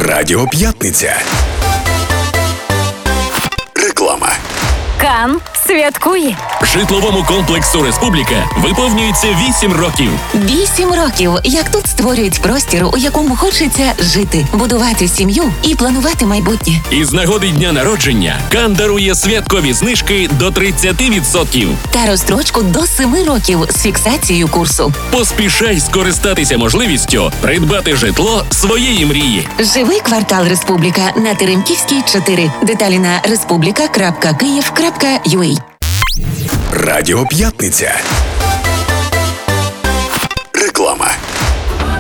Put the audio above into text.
Радіо П'ятниця. Реклама. Кан святкує. Житловому комплексу «Республіка» виповнюється 8 років. 8 років, як тут створюють простір, у якому хочеться жити, будувати сім'ю і планувати майбутнє. І з нагоди дня народження Кан дарує святкові знижки до 30%. Та розстрочку до 7 років з фіксацією курсу. Поспішай скористатися можливістю придбати житло своєї мрії. Живий квартал «Республіка» на Теремківській, 4. Деталі на respublica.kyiv.ua. Радіо П'ятниця.